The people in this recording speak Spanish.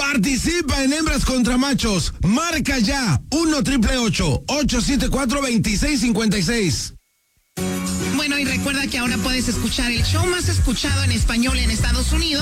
Participa en Hembras contra Machos. Marca ya 1-888-874-2656. Bueno, y recuerda que ahora puedes escuchar el show más escuchado en español en Estados Unidos.